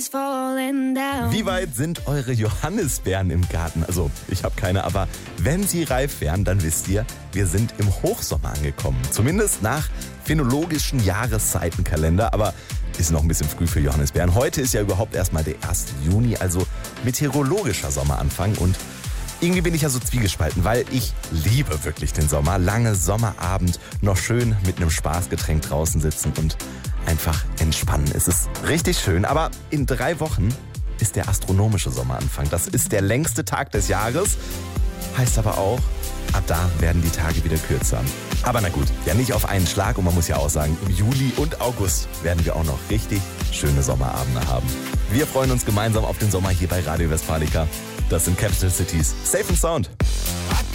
Wie weit sind eure Johannisbeeren im Garten? Also, ich habe keine, aber wenn sie reif wären, dann wisst ihr, wir sind im Hochsommer angekommen. Zumindest nach phänologischen Jahreszeitenkalender, aber ist noch ein bisschen früh für Johannisbeeren. Heute ist ja überhaupt erstmal der 1. Juni, also meteorologischer Sommeranfang, und irgendwie bin ich ja so zwiegespalten, weil ich liebe wirklich den Sommer. Lange Sommerabend, noch schön mit einem Spaßgetränk draußen sitzen und einfach entspannen. Es ist richtig schön, aber in 3 Wochen ist der astronomische Sommeranfang. Das ist der längste Tag des Jahres. Heißt aber auch, ab da werden die Tage wieder kürzer. Aber na gut, ja nicht auf einen Schlag, und man muss ja auch sagen, im Juli und August werden wir auch noch richtig schöne Sommerabende haben. Wir freuen uns gemeinsam auf den Sommer hier bei Radio Westfalica. Das sind Capital Cities. Safe and Sound.